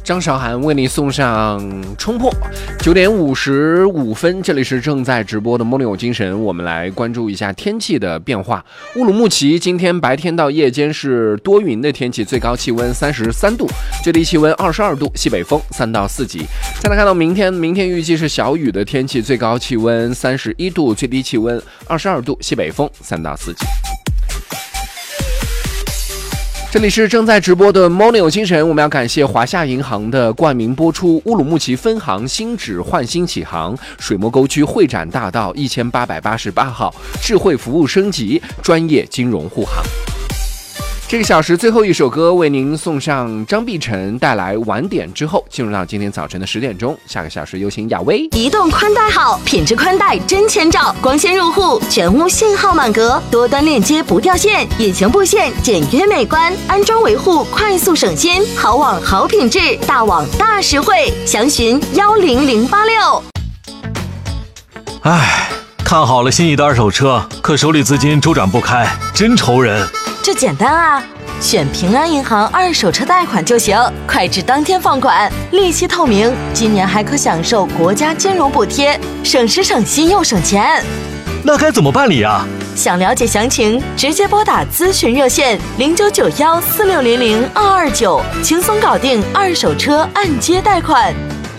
张韶涵为你送上冲破9点55分，这里是正在直播的梦里有精神。我们来关注一下天气的变化。乌鲁木齐今天白天到夜间是多云的天气，最高气温33度，最低气温22度，西北风3到4级。再来看到明天预计是小雨的天气，最高气温31度，最低气温22度，西北风3到4级。这里是正在直播的 Morning 有精神，我们要感谢华夏银行的冠名播出。乌鲁木齐分行新址焕新启航，水磨沟区会展大道1888号，智慧服务升级，专业金融护航。这个小时最后一首歌为您送上张碧晨带来晚点之后，进入到今天早晨的10点钟。下个小时有请亚威。 移动宽带好，品质宽带真千兆，光纤入户，全屋信号满格，多端链接不掉线，隐形布线简约美观，安装维护快速省心，好网好品质，大网大实惠，详询10086。 看好了心仪的二手车，可手里资金周转不开，真愁人。 这简单啊，选平安银行二手车贷款就行，快至当天放款，利息透明，今年还可享受国家金融补贴，省时省心又省钱。 那该怎么办理啊？ 想了解详情，直接拨打咨询热线099146002229，轻松搞定二手车按揭贷款。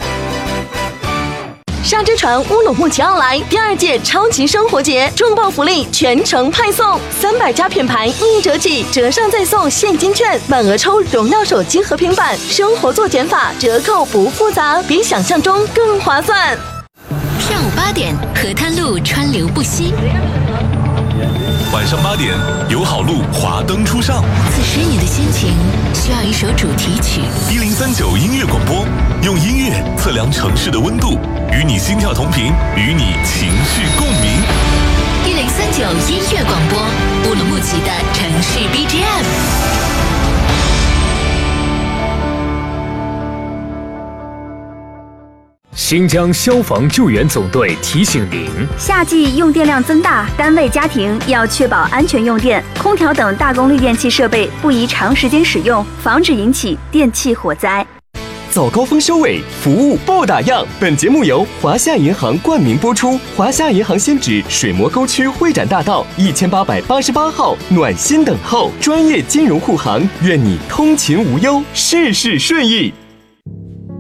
沙之船乌鲁木齐奥莱第2届超级生活节重磅福利全程派送，300家品牌1折起，折上再送现金券，满额抽荣耀手机和平板，生活做减法，折扣不复杂，比想象中更划算。 上午8点，河滩路川流不息。 晚上8点，友好路华灯初上。 此时你的心情需要一首主题曲。 1039音乐广播，用音乐测量城市的温度，与你心跳同频，与你情绪共鸣。 1039音乐广播，乌鲁木齐的城市 BGM。 新疆消防救援总队提醒您： 夏季用电量增大，单位家庭要确保安全用电，空调等大功率电器设备不宜长时间使用，防止引起电器火灾。 早高峰收尾，服务不打烊。本节目由华夏银行冠名播出。华夏银行新址水磨沟区会展大道1888号，暖心等候，专业金融护航，愿你通勤无忧，事事顺意。